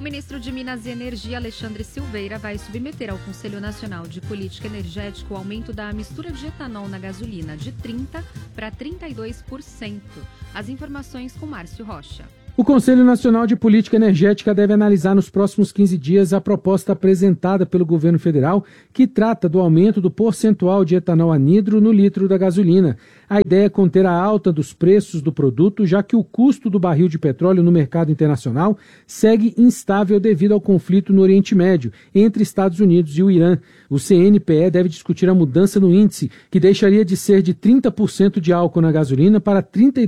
O ministro de Minas e Energia, Alexandre Silveira, vai submeter ao Conselho Nacional de Política Energética o aumento da mistura de etanol na gasolina de 30% para 32%. As informações com Márcio Rocha. O Conselho Nacional de Política Energética deve analisar nos próximos 15 dias a proposta apresentada pelo governo federal que trata do aumento do percentual de etanol anidro no litro da gasolina. A ideia é conter a alta dos preços do produto, já que o custo do barril de petróleo no mercado internacional segue instável devido ao conflito no Oriente Médio entre Estados Unidos e o Irã. O CNPE deve discutir a mudança no índice, que deixaria de ser de 30% de álcool na gasolina para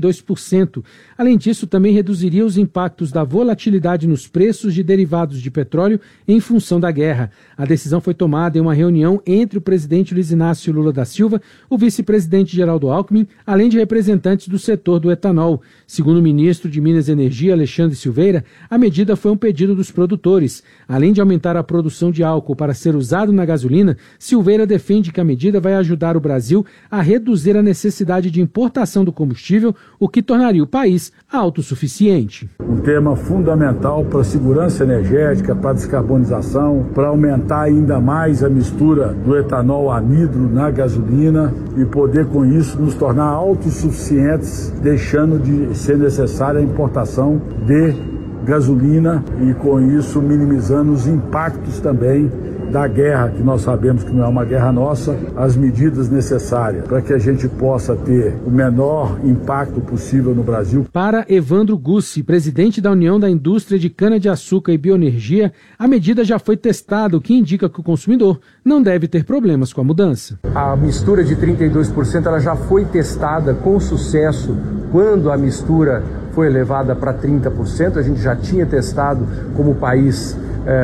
32%. Além disso, também reduziria os impactos da volatilidade nos preços de derivados de petróleo em função da guerra. A decisão foi tomada em uma reunião entre o presidente Luiz Inácio Lula da Silva, o vice-presidente Geraldo Alckmin, além de representantes do setor do etanol. Segundo o ministro de Minas e Energia, Alexandre Silveira, a medida foi um pedido dos produtores. Além de aumentar a produção de álcool para ser usado na gasolina, Silveira defende que a medida vai ajudar o Brasil a reduzir a necessidade de importação do combustível, o que tornaria o país autossuficiente. Um tema fundamental para a segurança energética, para a descarbonização, para aumentar ainda mais a mistura do etanol anidro na gasolina e poder com isso nos tornar autossuficientes, deixando de ser necessária a importação de gasolina e com isso minimizando os impactos também da guerra, que nós sabemos que não é uma guerra nossa, as medidas necessárias para que a gente possa ter o menor impacto possível no Brasil. Para Evandro Gussi, presidente da União da Indústria de Cana-de-Açúcar e Bioenergia, a medida já foi testada, o que indica que o consumidor não deve ter problemas com a mudança. A mistura de 32% ela já foi testada com sucesso quando a mistura foi elevada para 30%, a gente já tinha testado como país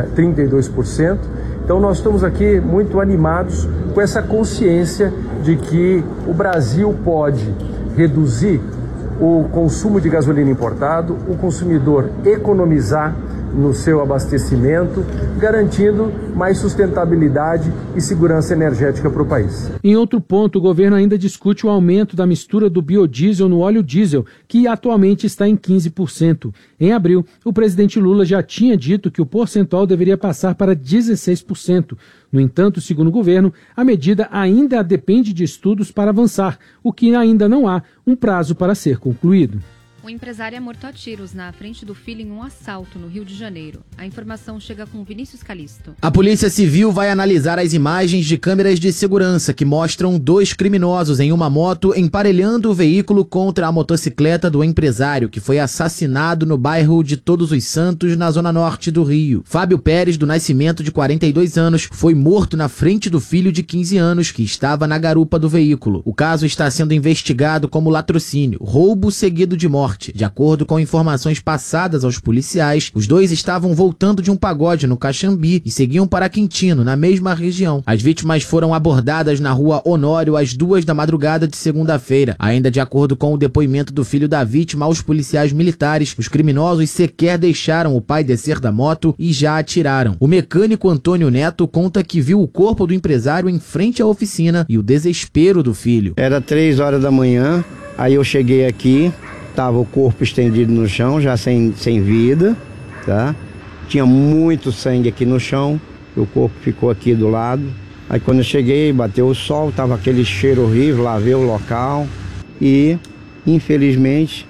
32%. Então nós estamos aqui muito animados com essa consciência de que o Brasil pode reduzir o consumo de gasolina importado, o consumidor economizar no seu abastecimento, garantindo mais sustentabilidade e segurança energética para o país. Em outro ponto, o governo ainda discute o aumento da mistura do biodiesel no óleo diesel, que atualmente está em 15%. Em abril, o presidente Lula já tinha dito que o percentual deveria passar para 16%. No entanto, segundo o governo, a medida ainda depende de estudos para avançar, o que ainda não há um prazo para ser concluído. Um empresário é morto a tiros na frente do filho em um assalto no Rio de Janeiro. A informação chega com Vinícius Calisto. A Polícia Civil vai analisar as imagens de câmeras de segurança que mostram 2 criminosos em uma moto emparelhando o veículo contra a motocicleta do empresário que foi assassinado no bairro de Todos os Santos, na zona norte do Rio. Fábio Pérez, do Nascimento, de 42 anos, foi morto na frente do filho de 15 anos que estava na garupa do veículo. O caso está sendo investigado como latrocínio, roubo seguido de morte. De acordo com informações passadas aos policiais, os dois estavam voltando de um pagode no Caxambi e seguiam para Quintino, na mesma região. As vítimas foram abordadas na rua Honório às 2 da madrugada de segunda-feira. Ainda de acordo com o depoimento do filho da vítima aos policiais militares, os criminosos sequer deixaram o pai descer da moto e já atiraram. O mecânico Antônio Neto conta que viu o corpo do empresário em frente à oficina e o desespero do filho. Era 3 horas da manhã, aí eu cheguei aqui, tava o corpo estendido no chão, já sem vida, tá? Tinha muito sangue aqui no chão, o corpo ficou aqui do lado. Aí quando eu cheguei, bateu o sol, tava aquele cheiro horrível, lavei o local e, infelizmente,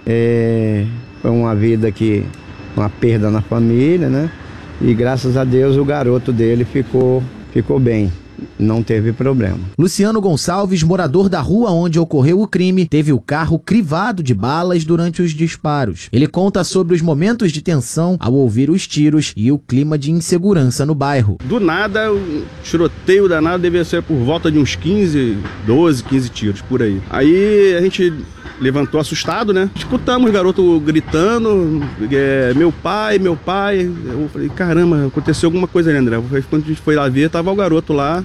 foi uma vida que, uma perda na família, né? E graças a Deus o garoto dele ficou bem. Não teve problema. Luciano Gonçalves, morador da rua onde ocorreu o crime, teve o carro crivado de balas durante os disparos. Ele conta sobre os momentos de tensão ao ouvir os tiros e o clima de insegurança no bairro. Do nada, o tiroteio danado devia ser por volta de uns 12, 15 tiros, por aí. Aí a gente levantou assustado, né? Escutamos o garoto gritando, meu pai. Eu falei, caramba, aconteceu alguma coisa ali, André. Quando a gente foi lá ver, tava o garoto lá,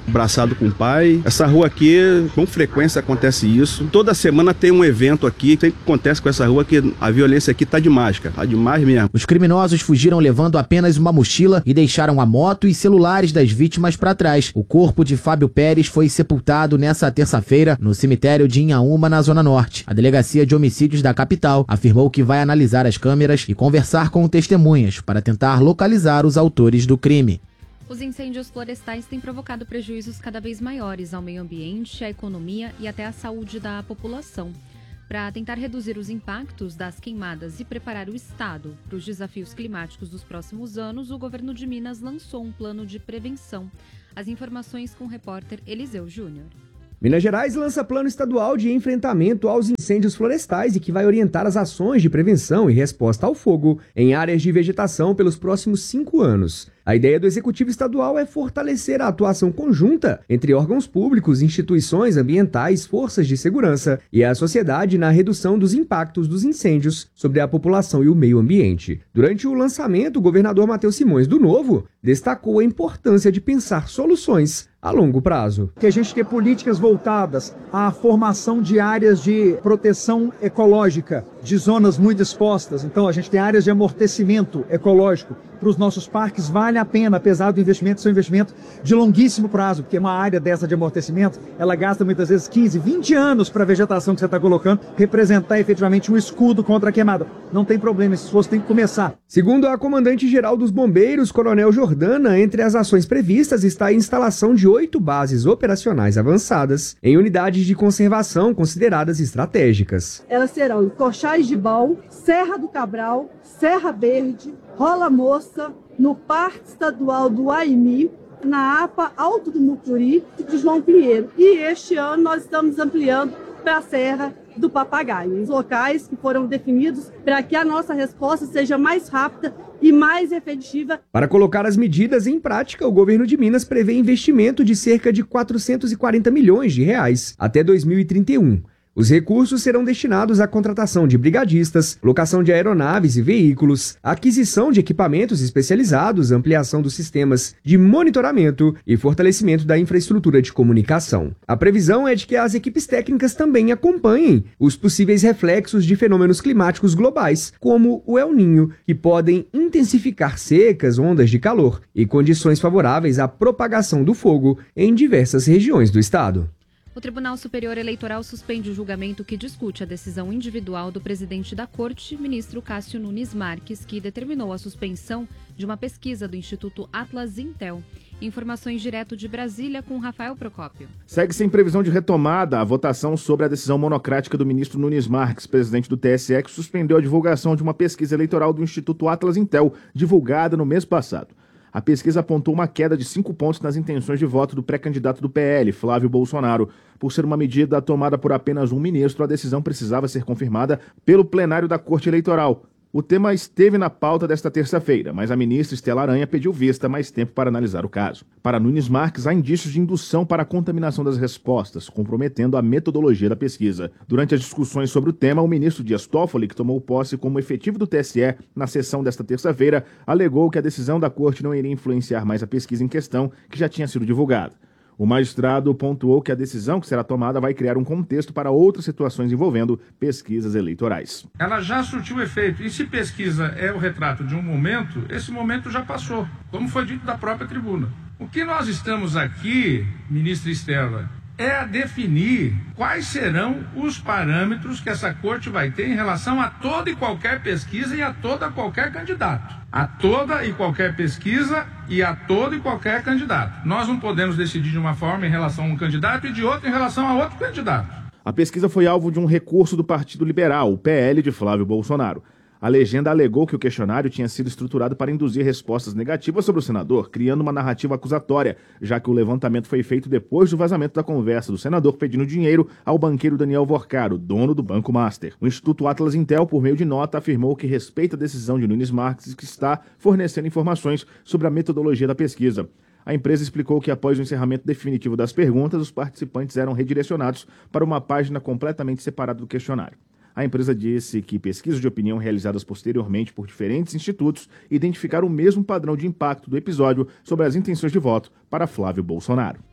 abraçado com o pai. Essa rua aqui, com frequência acontece isso. Toda semana tem um evento aqui, sempre acontece com essa rua que a violência aqui tá demais, cara. Tá demais mesmo. Os criminosos fugiram levando apenas uma mochila e deixaram a moto e celulares das vítimas para trás. O corpo de Fábio Pérez foi sepultado nessa terça-feira no cemitério de Inhaúma, na Zona Norte. A Delegacia de Homicídios da capital afirmou que vai analisar as câmeras e conversar com testemunhas para tentar localizar os autores do crime. Os incêndios florestais têm provocado prejuízos cada vez maiores ao meio ambiente, à economia e até à saúde da população. Para tentar reduzir os impactos das queimadas e preparar o Estado para os desafios climáticos dos próximos anos, o governo de Minas lançou um plano de prevenção. As informações com o repórter Eliseu Júnior. Minas Gerais lança plano estadual de enfrentamento aos incêndios florestais e que vai orientar as ações de prevenção e resposta ao fogo em áreas de vegetação pelos próximos 5 anos. A ideia do Executivo Estadual é fortalecer a atuação conjunta entre órgãos públicos, instituições ambientais, forças de segurança e a sociedade na redução dos impactos dos incêndios sobre a população e o meio ambiente. Durante o lançamento, o governador Matheus Simões do Novo destacou a importância de pensar soluções a longo prazo. Que a gente tem políticas voltadas à formação de áreas de proteção ecológica, de zonas muito expostas. Então a gente tem áreas de amortecimento ecológico para os nossos parques. Vale a pena, apesar do investimento ser um investimento de longuíssimo prazo, porque uma área dessa de amortecimento, ela gasta muitas vezes 15, 20 anos para a vegetação que você está colocando representar efetivamente um escudo contra a queimada. Não tem problema, esse esforço tem que começar. Segundo a comandante-geral dos bombeiros, Coronel Jordana, entre as ações previstas está a instalação de 8 bases operacionais avançadas em unidades de conservação consideradas estratégicas. Elas serão Cochais de Bal, Serra do Cabral, Serra Verde, Rola Moça, no Parque Estadual do Aimi, na APA Alto do Mucuri e de João Pinheiro. E este ano nós estamos ampliando para a Serra do Papagaio, os locais que foram definidos para que a nossa resposta seja mais rápida e mais efetiva. Para colocar as medidas em prática, o governo de Minas prevê investimento de cerca de 440 milhões de reais até 2031. Os recursos serão destinados à contratação de brigadistas, locação de aeronaves e veículos, aquisição de equipamentos especializados, ampliação dos sistemas de monitoramento e fortalecimento da infraestrutura de comunicação. A previsão é de que as equipes técnicas também acompanhem os possíveis reflexos de fenômenos climáticos globais, como o El Niño, que podem intensificar secas, ondas de calor e condições favoráveis à propagação do fogo em diversas regiões do estado. O Tribunal Superior Eleitoral suspende o julgamento que discute a decisão individual do presidente da Corte, ministro Cássio Nunes Marques, que determinou a suspensão de uma pesquisa do Instituto Atlas Intel. Informações direto de Brasília com Rafael Procópio. Segue sem previsão de retomada a votação sobre a decisão monocrática do ministro Nunes Marques, presidente do TSE, que suspendeu a divulgação de uma pesquisa eleitoral do Instituto Atlas Intel, divulgada no mês passado. A pesquisa apontou uma queda de 5 pontos nas intenções de voto do pré-candidato do PL, Flávio Bolsonaro. Por ser uma medida tomada por apenas um ministro, a decisão precisava ser confirmada pelo plenário da Corte Eleitoral. O tema esteve na pauta desta terça-feira, mas a ministra Estela Aranha pediu vista mais tempo para analisar o caso. Para Nunes Marques, há indícios de indução para a contaminação das respostas, comprometendo a metodologia da pesquisa. Durante as discussões sobre o tema, o ministro Dias Toffoli, que tomou posse como efetivo do TSE na sessão desta terça-feira, alegou que a decisão da Corte não iria influenciar mais a pesquisa em questão, que já tinha sido divulgada. O magistrado pontuou que a decisão que será tomada vai criar um contexto para outras situações envolvendo pesquisas eleitorais. Ela já surtiu efeito. E se pesquisa é o retrato de um momento, esse momento já passou, como foi dito da própria tribuna. O que nós estamos aqui, ministra Estela, é a definir quais serão os parâmetros que essa corte vai ter em relação a toda e qualquer pesquisa e a toda qualquer candidato. A toda e qualquer pesquisa e a todo e qualquer candidato. Nós não podemos decidir de uma forma em relação a um candidato e de outra em relação a outro candidato. A pesquisa foi alvo de um recurso do Partido Liberal, o PL de Flávio Bolsonaro. A legenda alegou que o questionário tinha sido estruturado para induzir respostas negativas sobre o senador, criando uma narrativa acusatória, já que o levantamento foi feito depois do vazamento da conversa do senador pedindo dinheiro ao banqueiro Daniel Vorcaro, dono do Banco Master. O Instituto Atlas Intel, por meio de nota, afirmou que respeita a decisão de Nunes Marques e que está fornecendo informações sobre a metodologia da pesquisa. A empresa explicou que após o encerramento definitivo das perguntas, os participantes eram redirecionados para uma página completamente separada do questionário. A empresa disse que pesquisas de opinião realizadas posteriormente por diferentes institutos identificaram o mesmo padrão de impacto do episódio sobre as intenções de voto para Flávio Bolsonaro.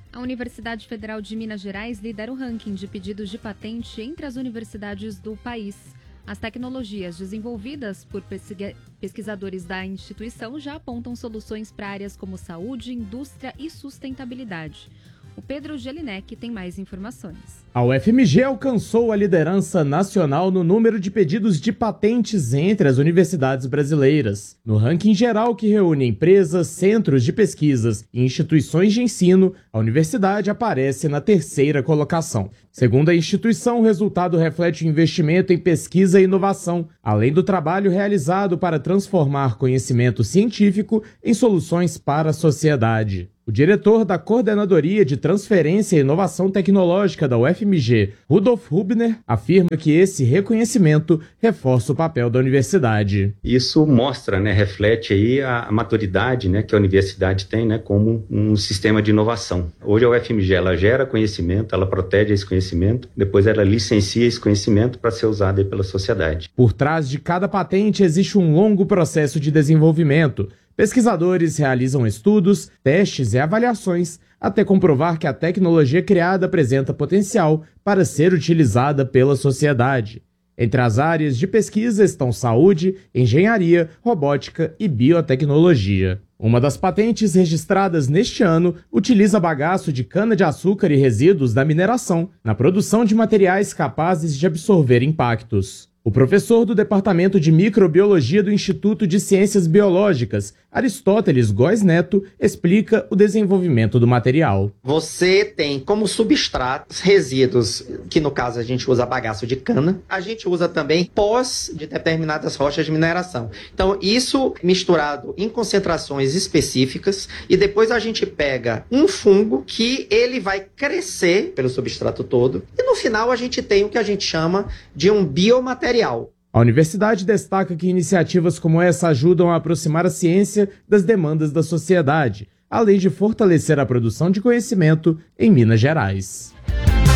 A Universidade Federal de Minas Gerais lidera o ranking de pedidos de patente entre as universidades do país. As tecnologias desenvolvidas por pesquisadores da instituição já apontam soluções para áreas como saúde, indústria e sustentabilidade. O Pedro Gelinek tem mais informações. A UFMG alcançou a liderança nacional no número de pedidos de patentes entre as universidades brasileiras. No ranking geral que reúne empresas, centros de pesquisas e instituições de ensino, a universidade aparece na 3ª colocação. Segundo a instituição, o resultado reflete o investimento em pesquisa e inovação, além do trabalho realizado para transformar conhecimento científico em soluções para a sociedade. O diretor da Coordenadoria de Transferência e Inovação Tecnológica da UFMG, Rudolf Hubner, afirma que esse reconhecimento reforça o papel da universidade. Isso mostra, reflete aí a maturidade, que a universidade tem, como um sistema de inovação. Hoje a UFMG ela gera conhecimento, ela protege esse conhecimento, depois ela licencia esse conhecimento para ser usado aí pela sociedade. Por trás de cada patente existe um longo processo de desenvolvimento. Pesquisadores realizam estudos, testes e avaliações até comprovar que a tecnologia criada apresenta potencial para ser utilizada pela sociedade. Entre as áreas de pesquisa estão saúde, engenharia, robótica e biotecnologia. Uma das patentes registradas neste ano utiliza bagaço de cana-de-açúcar e resíduos da mineração na produção de materiais capazes de absorver impactos. O professor do Departamento de Microbiologia do Instituto de Ciências Biológicas, Aristóteles Góes Neto, explica o desenvolvimento do material. Você tem como substratos resíduos, que no caso a gente usa bagaço de cana, a gente usa também pós de determinadas rochas de mineração. Então isso misturado em concentrações específicas e depois a gente pega um fungo que ele vai crescer pelo substrato todo e no final a gente tem o que a gente chama de um biomaterial. A universidade destaca que iniciativas como essa ajudam a aproximar a ciência das demandas da sociedade, além de fortalecer a produção de conhecimento em Minas Gerais.